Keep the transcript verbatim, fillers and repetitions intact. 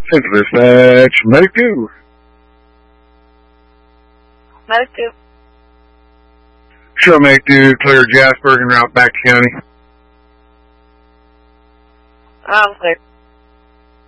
Central Dispatch, Medic two. Medic two. Sure, Medic two, clear Jasper and route back to county. I'm clear.